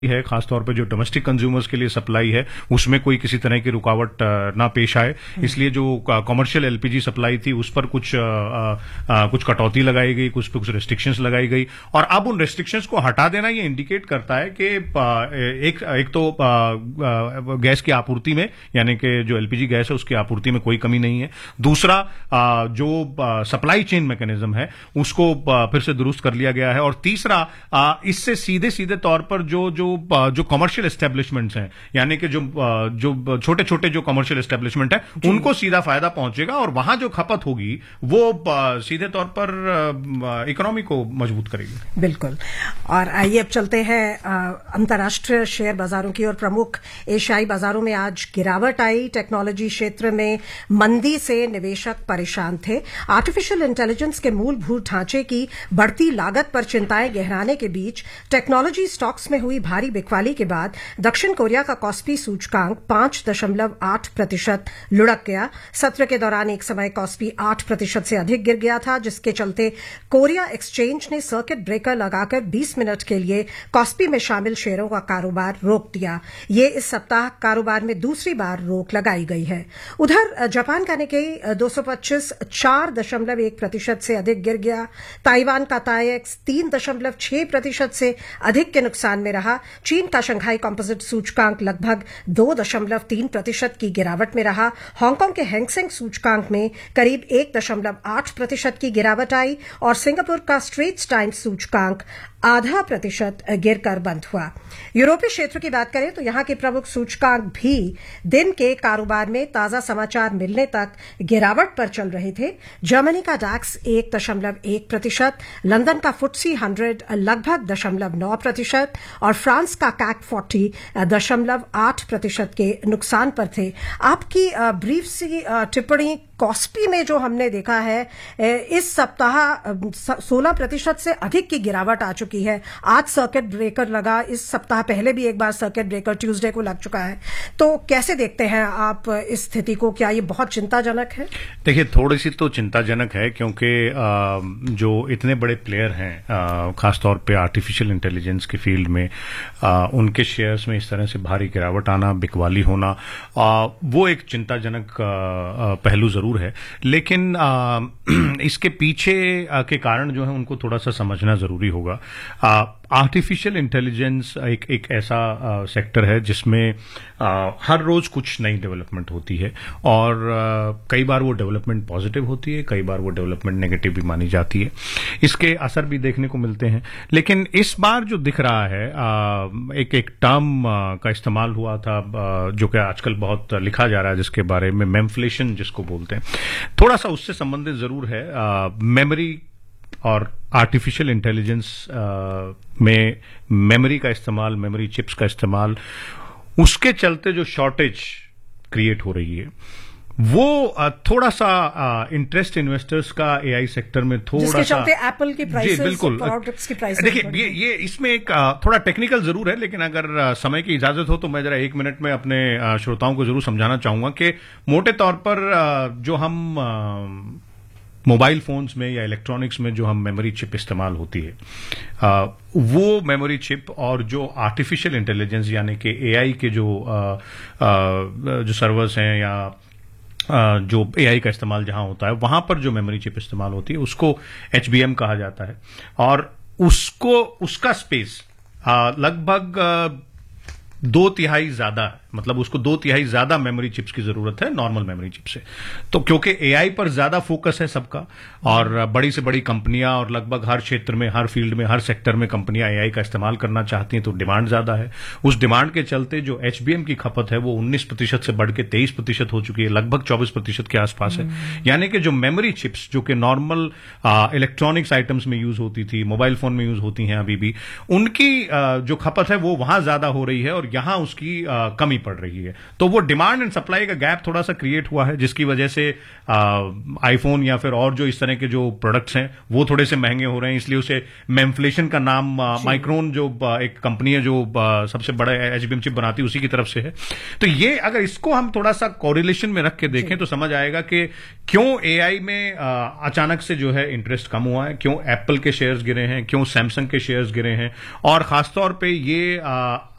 है, खासतौर पे जो डोमेस्टिक कंज्यूमर्स के लिए सप्लाई है उसमें कोई किसी तरह की रुकावट ना पेश आए, इसलिए जो कमर्शियल एलपीजी सप्लाई थी उस पर कुछ कटौती लगाई गई, कुछ रेस्ट्रिक्शंस लगाई गई। और अब उन रेस्ट्रिक्शंस को हटा देना ये इंडिकेट करता है कि एक तो गैस की आपूर्ति में, यानी कि जो एलपीजी गैस है उसकी आपूर्ति में कोई कमी नहीं है। दूसरा, जो सप्लाई चेन मैकेनिज्म है उसको फिर से दुरुस्त कर लिया गया है। और तीसरा, इससे सीधे सीधे तौर पर जो कमर्शियल एस्टेब्लिशमेंट्स हैं, यानी कि जो छोटे छोटे जो कमर्शियल एस्टेब्लिशमेंट है उनको सीधा फायदा पहुंचेगा और वहां जो खपत होगी वो सीधे तौर पर इकोनॉमी को मजबूत करेगी। बिल्कुल। और आइए अब चलते हैं अंतर्राष्ट्रीय शेयर बाजारों की ओर। प्रमुख एशियाई बाजारों में आज गिरावट आई। टेक्नोलॉजी क्षेत्र में मंदी से निवेशक परेशान थे। आर्टिफिशियल इंटेलिजेंस के मूलभूत ढांचे की बढ़ती लागत पर चिंताएं गहराने के बीच टेक्नोलॉजी स्टॉक्स में हुई भारी बिकवाली के बाद दक्षिण कोरिया का कॉस्पी सूचकांक 5.8% लुढ़क गया। सत्र के दौरान एक समय कॉस्पी 8% से अधिक गिर गया था, जिसके चलते कोरिया एक्सचेंज ने सर्किट ब्रेकर लगाकर 20 मिनट के लिए कॉस्पी में शामिल शेयरों का कारोबार रोक दिया। ये इस सप्ताह कारोबार में दूसरी बार रोक लगाई गई है। उधर जापान का निक्केई 225 4.1% से अधिक गिर गया। ताइवान का ताइएक्स 3.6% से अधिक के नुकसान में रहा। चीन का शंघाई कंपोजिट सूचकांक लगभग 2.3% की गिरावट में रहा। हांगकांग के हैंगसेंग सूचकांक में करीब 1.8% की गिरावट आई और सिंगापुर का स्ट्रेट्स टाइम्स सूचकांक 0.5% गिरकर बंद हुआ। यूरोपीय क्षेत्र की बात करें तो यहां के प्रमुख सूचकांक भी दिन के कारोबार में ताजा समाचार मिलने तक गिरावट पर चल रहे थे। जर्मनी का डैक्स 1.1%, लंदन का FTSE 100 लगभग 0.9% और फ्रांस का CAC 40 0.8% के नुकसान पर थे। आपकी ब्रीफ सी टिप्पणी कॉस्पी में जो हमने देखा है, इस सप्ताह 16% से अधिक की गिरावट आ चुकी है। आज सर्किट ब्रेकर लगा, इस सप्ताह पहले भी एक बार सर्किट ब्रेकर ट्यूसडे को लग चुका है। तो कैसे देखते हैं आप इस स्थिति को? क्या ये बहुत चिंताजनक है? देखिए, थोड़ी सी तो चिंताजनक है, क्योंकि जो इतने बड़े प्लेयर हैं खासतौर पे आर्टिफिशियल इंटेलिजेंस के फील्ड में, उनके शेयर्स में इस तरह से भारी गिरावट आना, बिकवाली होना, वो एक चिंताजनक पहलू जरूर है। लेकिन इसके पीछे के कारण जो है उनको थोड़ा सा समझना जरूरी होगा। आर्टिफिशियल इंटेलिजेंस एक ऐसा सेक्टर है जिसमें हर रोज कुछ नई डेवलपमेंट होती है और कई बार वो डेवलपमेंट पॉजिटिव होती है, कई बार वो डेवलपमेंट नेगेटिव भी मानी जाती है। इसके असर भी देखने को मिलते हैं। लेकिन इस बार जो दिख रहा है, एक टर्म का इस्तेमाल हुआ था जो कि आजकल बहुत लिखा जा रहा है, जिसके बारे में मेमफ्लेशन जिसको बोलते हैं, थोड़ा सा उससे संबंधित जरूर है। मेमोरी और आर्टिफिशियल इंटेलिजेंस में मेमोरी का इस्तेमाल, मेमोरी चिप्स का इस्तेमाल, उसके चलते जो शॉर्टेज क्रिएट हो रही है, वो थोड़ा सा इंटरेस्ट इन्वेस्टर्स का एआई सेक्टर में थोड़ा सा, जिसके चलते एप्पल की प्राइसेस, बिल्कुल प्रोडक्ट्स की प्राइसेस, देखिए ये इसमें एक थोड़ा टेक्निकल जरूर है, लेकिन अगर समय की इजाजत हो तो मैं जरा 1 मिनट में अपने श्रोताओं को जरूर समझाना चाहूंगा कि मोटे तौर पर जो हम मोबाइल फोन्स में या इलेक्ट्रॉनिक्स में जो हम मेमोरी चिप इस्तेमाल होती है, वो मेमोरी चिप और जो आर्टिफिशियल इंटेलिजेंस यानी कि एआई के जो सर्वर्स हैं या जो एआई का इस्तेमाल जहां होता है, वहां पर जो मेमोरी चिप इस्तेमाल होती है उसको HBM कहा जाता है। और उसका स्पेस लगभग 2/3 ज्यादा, मतलब उसको 2/3 ज्यादा मेमोरी चिप्स की जरूरत है नॉर्मल मेमोरी चिप से। तो क्योंकि एआई पर ज्यादा फोकस है सबका और बड़ी से बड़ी कंपनियां और लगभग हर क्षेत्र में, हर फील्ड में, हर सेक्टर में कंपनियां एआई का इस्तेमाल करना चाहती हैं, तो डिमांड ज्यादा है। उस डिमांड के चलते जो HBM की खपत है वो 19% से बढ़ के 23% हो चुकी है, लगभग 24% के आसपास है। यानी कि जो मेमोरी चिप्स जो कि नॉर्मल इलेक्ट्रॉनिक्स आइटम्स में यूज होती थी, मोबाइल फोन में यूज होती हैं अभी भी, उनकी जो खपत है वो वहां ज्यादा हो रही है और यहां उसकी कमी पड़ रही है। तो वो डिमांड एंड सप्लाई का गैप थोड़ा सा क्रिएट हुआ है, जिसकी वजह से आईफोन या फिर और जो इस तरह के जो प्रोडक्ट्स हैं वो थोड़े से महंगे हो रहे हैं, इसलिए उसे मेमफ्लेशन का नाम माइक्रोन जो एक कंपनी है जो सबसे बड़ा एचबीएम चिप बनाती है उसी की तरफ से है। तो ये अगर इसको हम थोड़ा सा कोरिलेशन में रख के देखें तो समझ आएगा कि क्यों एआई में अचानक से जो है इंटरेस्ट कम हुआ है, क्यों एप्पल के शेयर्स गिरे हैं, क्यों सैमसंग के शेयर्स गिरे हैं, और खासतौर पे ये